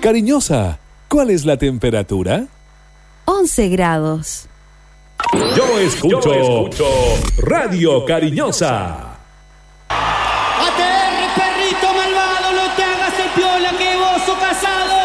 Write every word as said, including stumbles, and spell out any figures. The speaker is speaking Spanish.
Cariñosa, ¿cuál es la temperatura? once grados. Yo escucho, Yo escucho Radio Cariñosa.